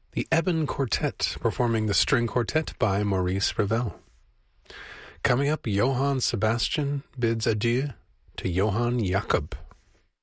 The Eben Quartet performing the String Quartet by Maurice Ravel. Coming up, Johann Sebastian bids adieu to Johann Jakob.